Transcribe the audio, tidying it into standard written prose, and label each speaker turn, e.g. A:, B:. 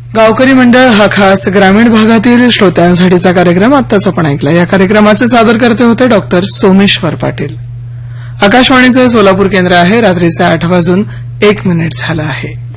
A: गावकरी मंडळ हा खास ग्रामीण भागातील श्रोत्यांसाठीचा कार्यक्रम आत्ताच आपण ऐकला. या कार्यक्रमाचे सादरकर्ते होते डॉक्टर सोमेश्वर पाटील. आकाशवाणीचे सोलापूर केंद्र आहे. रात्रीचे 8:01 झालं आहे.